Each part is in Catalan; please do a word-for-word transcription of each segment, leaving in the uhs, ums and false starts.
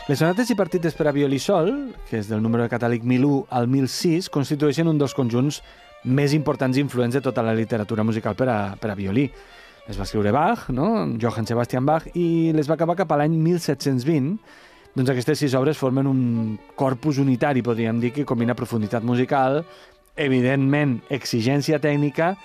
Les sonates i partites per a violí sol, que és del número catàleg mil u al mil sis, constitueixen un dels conjunts més importants i influents de tota la literatura musical per a, per a violí. Les va escriure Bach, no? Johann Sebastian Bach, i les va acabar cap a l'any mil set-cents vint. Doncs aquestes sis obres formen un corpus unitari, podríem dir, que combina profunditat musical, evidentment exigència tècnica,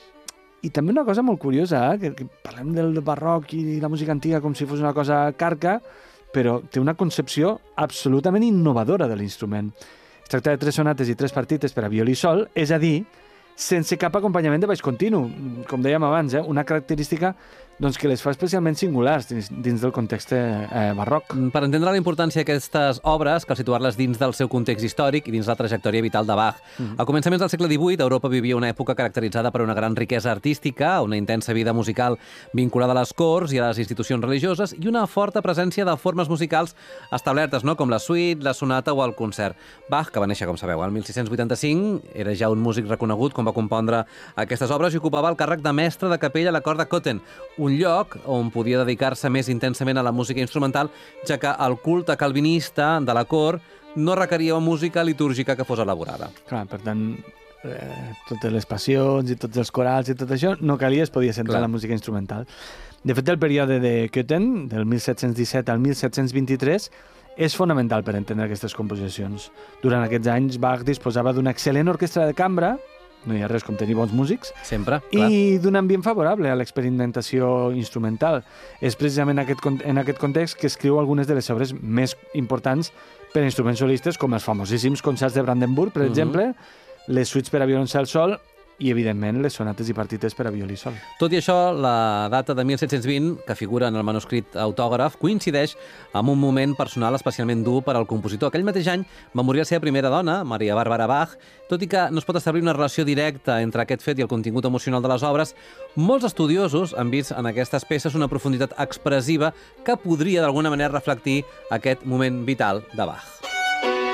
i també una cosa molt curiosa, eh? que, que parlem del barroc i la música antiga com si fos una cosa carca, però té una concepció absolutament innovadora de l'instrument. Es tracta de tres sonates i tres partites per a violí sol, és a dir, sense cap acompanyament de baix continu, com dèiem abans, eh? una característica doncs, que les fa especialment singulars dins, dins del context eh, barroc. Per entendre la importància d'aquestes obres, cal situar-les dins del seu context històric i dins la trajectòria vital de Bach. Mm. A començaments del segle divuit, Europa vivia una època caracteritzada per una gran riquesa artística, una intensa vida musical vinculada a les corts i a les institucions religioses i una forta presència de formes musicals establertes, no? com la suite, la sonata o el concert. Bach, que va néixer, com sabeu, el mil sis-cents vuitanta-cinc, era ja un músic reconegut quan va compondre aquestes obres i ocupava el càrrec de mestre de capella a la cort de Köthen, un lloc on podia dedicar-se més intensament a la música instrumental, ja que el culte calvinista de la cort no requeria una música litúrgica que fos elaborada. Clar, per tant, eh, totes les passions i tots els corals i tot això, no calia, es podia centrar en la música instrumental. De fet, el període de Köthen, del mil set-cents disset al mil set-cents vint-i-tres, és fonamental per entendre aquestes composicions. Durant aquests anys, Bach disposava d'una excel·lent orquestra de cambra, no hi ha res com tenir bons músics, sempre, clar. I d'un ambient favorable a l'experimentació instrumental. És precisament en aquest, en aquest context que escriu algunes de les obres més importants per a instruments solistes, com els famosíssims concerts de Brandenburg, per uh-huh. exemple, les suites per a violoncel sol i, evidentment, les sonates i partites per a violí sol. Tot i això, la data de mil set-cents vint, que figura en el manuscrit autògraf, coincideix amb un moment personal especialment dur per al compositor. Aquell mateix any va morir la seva primera dona, Maria Bàrbara Bach. Tot i que no es pot establir una relació directa entre aquest fet i el contingut emocional de les obres, molts estudiosos han vist en aquestes peces una profunditat expressiva que podria d'alguna manera reflectir aquest moment vital de Bach.